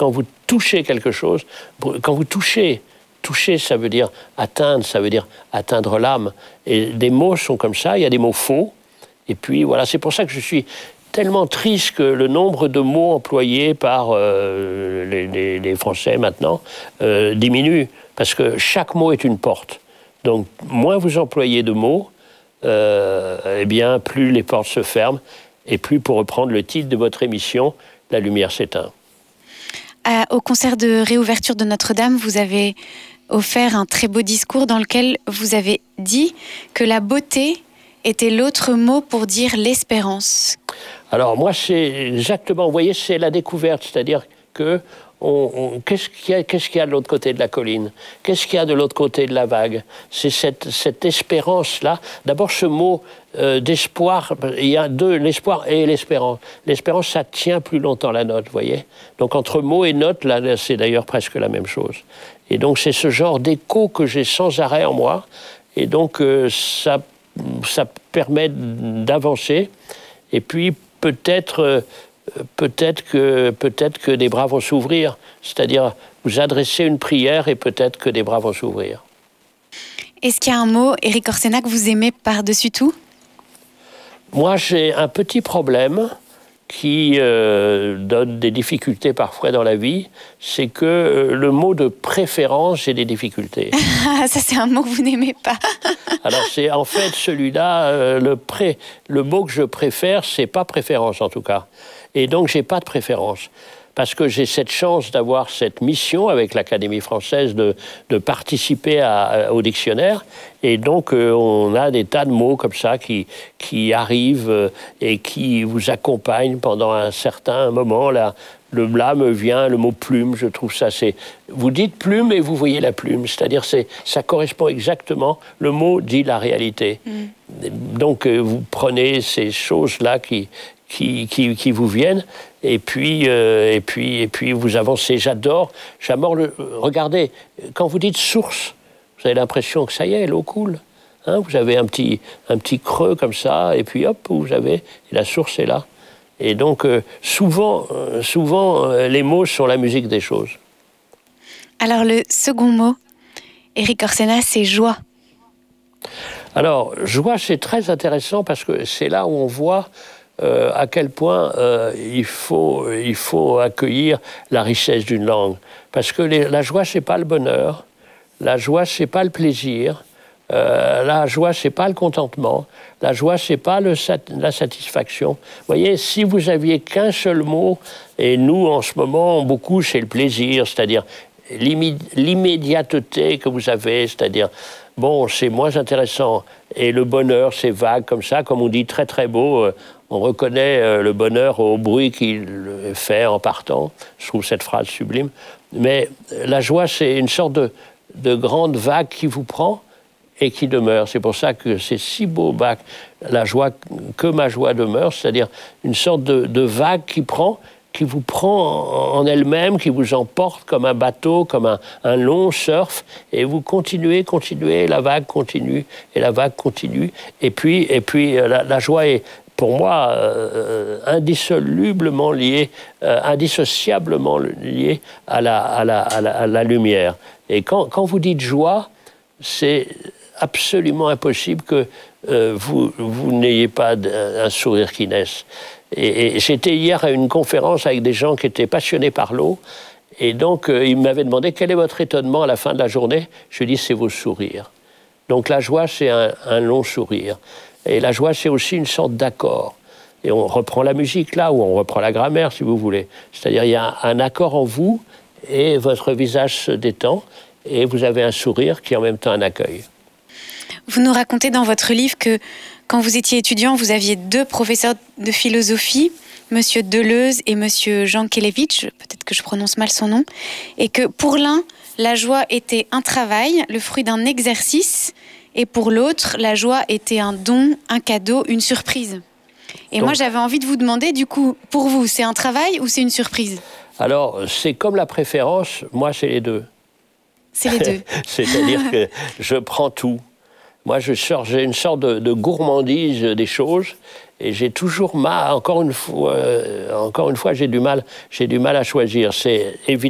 quand vous touchez quelque chose, quand vous touchez, ça veut dire atteindre, ça veut dire atteindre l'âme. Et des mots sont comme ça, il y a des mots faux. Et puis voilà, c'est pour ça que je suis tellement triste que le nombre de mots employés par les Français maintenant diminue. Parce que chaque mot est une porte. Donc, moins vous employez de mots, eh bien, plus les portes se ferment. Et plus, pour reprendre le titre de votre émission, la lumière s'éteint. Au concert de réouverture de Notre-Dame, vous avez offert un très beau discours dans lequel vous avez dit que la beauté était l'autre mot pour dire l'espérance. Alors moi, c'est exactement, vous voyez, c'est la découverte, c'est-à-dire que qu'est-ce qu'il y a de l'autre côté de la colline? Qu'est-ce qu'il y a de l'autre côté de la vague? C'est cette espérance-là. D'abord, ce mot d'espoir, il y a deux, l'espoir et l'espérance. L'espérance, ça tient plus longtemps la note, vous voyez? Donc entre mot et note, là, c'est d'ailleurs presque la même chose. Et donc c'est ce genre d'écho que j'ai sans arrêt en moi. Et donc ça permet d'avancer. Et puis peut-être que des bras vont s'ouvrir. C'est-à-dire, vous adressez une prière et peut-être que des bras vont s'ouvrir. Est-ce qu'il y a un mot, Éric Orsena, que vous aimez par-dessus tout? Moi, j'ai un petit problème qui donne des difficultés parfois dans la vie, c'est que le mot de préférence, j'ai des difficultés. Ça, c'est un mot que vous n'aimez pas. Alors, c'est en fait celui-là, le mot que je préfère, c'est pas préférence en tout cas. Et donc, j'ai pas de préférence. Parce que j'ai cette chance d'avoir cette mission avec l'Académie française de participer au dictionnaire. Et donc, on a des tas de mots comme ça qui arrivent et qui vous accompagnent pendant un certain moment. Là me vient le mot plume, je trouve ça, vous dites plume et vous voyez la plume. C'est-à-dire, ça correspond exactement, le mot dit la réalité. Donc, vous prenez ces choses-là qui vous viennent, et puis vous avancez. J'adore regardez, quand vous dites source, vous avez l'impression que ça y est, l'eau coule. Hein, vous avez un petit creux comme ça, et puis hop, et la source est là. Et donc, souvent, les mots sont la musique des choses. Alors, le second mot, Éric Orsena, c'est joie. Alors, joie, c'est très intéressant parce que c'est là où on voit à quel point il faut accueillir la richesse d'une langue. Parce que la joie, c'est pas le bonheur. La joie, c'est pas le plaisir. La joie, c'est pas le contentement. La joie, c'est pas la satisfaction. Vous voyez, si vous aviez qu'un seul mot, et nous, en ce moment, beaucoup, c'est le plaisir, c'est-à-dire l'immédiateté que vous avez, c'est-à-dire, bon, c'est moins intéressant. Et le bonheur, c'est vague comme ça, comme on dit, très très beau. On reconnaît le bonheur au bruit qu'il fait en partant. Je trouve cette phrase sublime. Mais la joie, c'est une sorte de grande vague qui vous prend et qui demeure. C'est pour ça que c'est si beau, la joie, que ma joie demeure, c'est-à-dire une sorte de vague qui vous prend en elle-même, qui vous emporte comme un bateau, comme un long surf, et vous continuez, la vague continue, et la vague continue. Et puis la joie est, pour moi, indissociablement liée à la lumière. Et quand vous dites joie, c'est absolument impossible que vous n'ayez pas un sourire qui naisse. Et j'étais hier à une conférence avec des gens qui étaient passionnés par l'eau, et donc ils m'avaient demandé quel est votre étonnement à la fin de la journée. Je dis c'est vos sourires. Donc la joie, c'est un long sourire. Et la joie, c'est aussi une sorte d'accord. Et on reprend la musique là, ou on reprend la grammaire, si vous voulez. C'est-à-dire, il y a un accord en vous, et votre visage se détend, et vous avez un sourire qui est en même temps un accueil. Vous nous racontez dans votre livre que, quand vous étiez étudiant, vous aviez 2 professeurs de philosophie, Monsieur Deleuze et Monsieur Jankélévitch, peut-être que je prononce mal son nom, et que pour l'un, la joie était un travail, le fruit d'un exercice, et pour l'autre, la joie était un don, un cadeau, une surprise. Et donc, moi, j'avais envie de vous demander, du coup, pour vous, c'est un travail ou c'est une surprise? Alors, c'est comme la préférence, moi, c'est les deux. C'est les deux. C'est-à-dire que je prends tout. Moi, j'ai une sorte de gourmandise des choses, Et j'ai toujours mal, encore une fois, j'ai du mal à choisir. C'est évident.